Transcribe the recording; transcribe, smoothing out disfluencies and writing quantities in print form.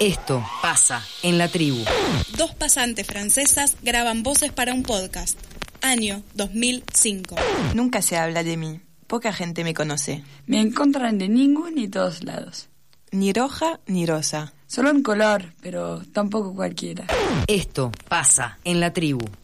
Esto pasa en la tribu. Dos pasantes francesas graban voces para un podcast. Año 2005. Nunca se habla de mí. Poca gente me conoce. Me encuentran de ningún ni todos lados. Ni roja ni rosa. Solo en color, pero tampoco cualquiera. Esto pasa en la tribu.